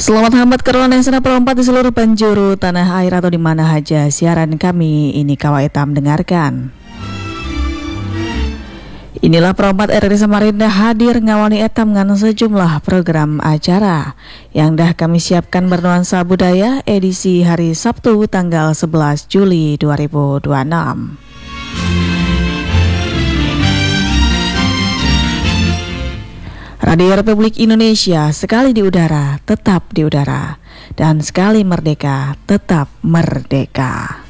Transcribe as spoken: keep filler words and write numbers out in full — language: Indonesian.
Selamat hambat keruan yang sana perempat di seluruh penjuru tanah air atau di mana saja siaran kami ini kawai tam dengarkan. Inilah perempat R R I Samarinda hadir ngawani etam dengan sejumlah program acara yang dah kami siapkan bernuansa budaya edisi hari Sabtu tanggal sebelas Juli dua ribu dua puluh enam. Radio Republik Indonesia, sekali di udara, tetap di udara, dan sekali merdeka, tetap merdeka.